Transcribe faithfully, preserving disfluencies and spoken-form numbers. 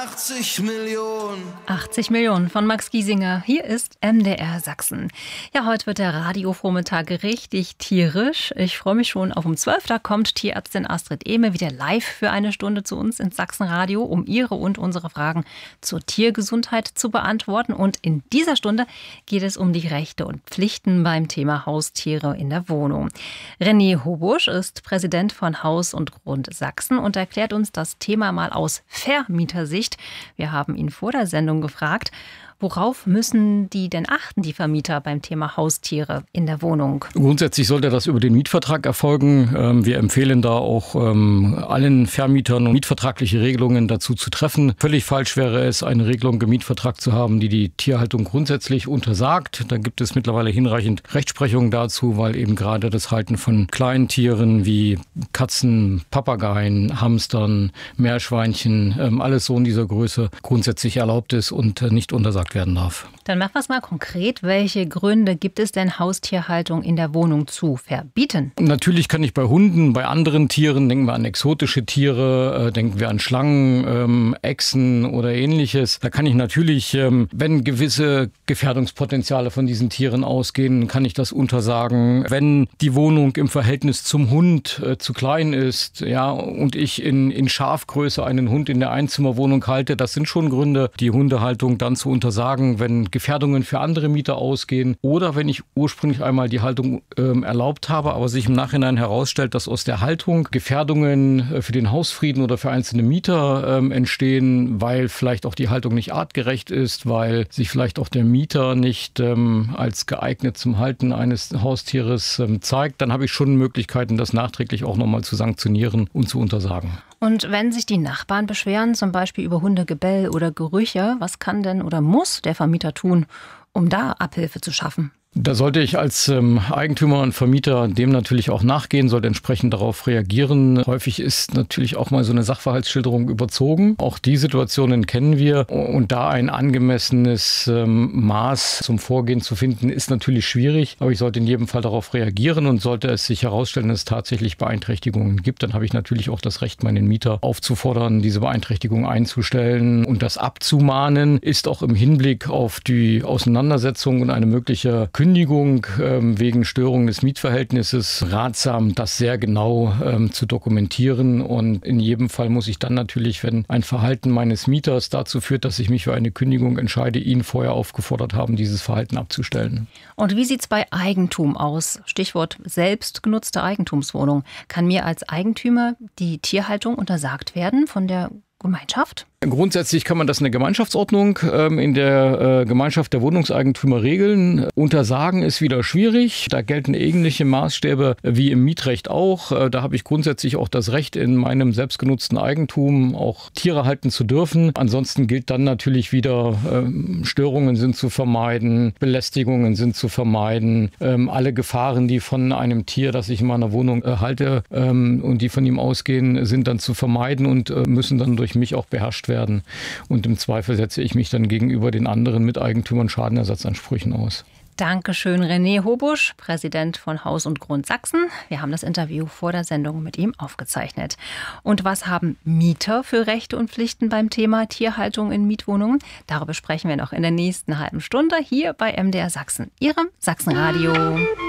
achtzig Millionen. achtzig Millionen von Max Giesinger. Hier ist M D R Sachsen. Ja, heute wird der Radiovormittag richtig tierisch. Ich freue mich schon auf um zwölf. Da kommt Tierärztin Astrid Ehme wieder live für eine Stunde zu uns ins Sachsenradio, um Ihre und unsere Fragen zur Tiergesundheit zu beantworten. Und in dieser Stunde geht es um die Rechte und Pflichten beim Thema Haustiere in der Wohnung. René Hobusch ist Präsident von Haus und Grund Sachsen und erklärt uns das Thema mal aus Vermietersicht. Wir haben ihn vor der Sendung gefragt, worauf müssen die denn achten, die Vermieter, beim Thema Haustiere in der Wohnung? Grundsätzlich sollte das über den Mietvertrag erfolgen. Wir empfehlen da auch allen Vermietern mietvertragliche Regelungen dazu zu treffen. Völlig falsch wäre es, eine Regelung im Mietvertrag zu haben, die die Tierhaltung grundsätzlich untersagt. Da gibt es mittlerweile hinreichend Rechtsprechung dazu, weil eben gerade das Halten von kleinen Tieren wie Katzen, Papageien, Hamstern, Meerschweinchen, alles so in dieser Größe grundsätzlich erlaubt ist und nicht untersagt werden darf. Dann machen wir es mal konkret. Welche Gründe gibt es denn, Haustierhaltung in der Wohnung zu verbieten? Natürlich kann ich bei Hunden, bei anderen Tieren, denken wir an exotische Tiere, äh, denken wir an Schlangen, ähm, Echsen oder ähnliches. Da kann ich natürlich, ähm, wenn gewisse Gefährdungspotenziale von diesen Tieren ausgehen, kann ich das untersagen. Wenn die Wohnung im Verhältnis zum Hund äh, zu klein ist, ja, und ich in, in Schafgröße einen Hund in der Einzimmerwohnung halte, das sind schon Gründe, die Hundehaltung dann zu untersagen, wenn Gefährdungen für andere Mieter ausgehen oder wenn ich ursprünglich einmal die Haltung ähm, erlaubt habe, aber sich im Nachhinein herausstellt, dass aus der Haltung Gefährdungen äh, für den Hausfrieden oder für einzelne Mieter ähm, entstehen, weil vielleicht auch die Haltung nicht artgerecht ist, weil sich vielleicht auch der Mieter nicht ähm, als geeignet zum Halten eines Haustieres ähm, zeigt, dann habe ich schon Möglichkeiten, das nachträglich auch nochmal zu sanktionieren und zu untersagen. Und wenn sich die Nachbarn beschweren, zum Beispiel über Hundegebell oder Gerüche, was kann denn oder muss der Vermieter tun, um da Abhilfe zu schaffen? Da sollte ich als ähm, Eigentümer und Vermieter dem natürlich auch nachgehen, sollte entsprechend darauf reagieren. Häufig ist natürlich auch mal so eine Sachverhaltsschilderung überzogen. Auch die Situationen kennen wir. Und da ein angemessenes ähm, Maß zum Vorgehen zu finden, ist natürlich schwierig. Aber ich sollte in jedem Fall darauf reagieren und sollte es sich herausstellen, dass es tatsächlich Beeinträchtigungen gibt, dann habe ich natürlich auch das Recht, meinen Mieter aufzufordern, diese Beeinträchtigung einzustellen. Und das abzumahnen ist auch im Hinblick auf die Auseinandersetzung und eine mögliche Kündigung ähm, wegen Störung des Mietverhältnisses ratsam, das sehr genau ähm, zu dokumentieren. Und in jedem Fall muss ich dann natürlich, wenn ein Verhalten meines Mieters dazu führt, dass ich mich für eine Kündigung entscheide, ihn vorher aufgefordert haben, dieses Verhalten abzustellen. Und wie sieht es bei Eigentum aus? Stichwort selbstgenutzte Eigentumswohnung. Kann mir als Eigentümer die Tierhaltung untersagt werden von der Gemeinschaft? Grundsätzlich kann man das in der Gemeinschaftsordnung ähm, in der äh, Gemeinschaft der Wohnungseigentümer regeln. Untersagen ist wieder schwierig. Da gelten ähnliche Maßstäbe wie im Mietrecht auch. Äh, da habe ich grundsätzlich auch das Recht, in meinem selbstgenutzten Eigentum auch Tiere halten zu dürfen. Ansonsten gilt dann natürlich wieder, ähm, Störungen sind zu vermeiden, Belästigungen sind zu vermeiden. Ähm, alle Gefahren, die von einem Tier, das ich in meiner Wohnung äh, halte ähm, und die von ihm ausgehen, sind dann zu vermeiden und äh, müssen dann durch mich auch beherrscht werden. werden. Und im Zweifel setze ich mich dann gegenüber den anderen Miteigentümern Schadenersatzansprüchen aus. Dankeschön, René Hobusch, Präsident von Haus und Grund Sachsen. Wir haben das Interview vor der Sendung mit ihm aufgezeichnet. Und was haben Mieter für Rechte und Pflichten beim Thema Tierhaltung in Mietwohnungen? Darüber sprechen wir noch in der nächsten halben Stunde hier bei M D R Sachsen, Ihrem Sachsenradio.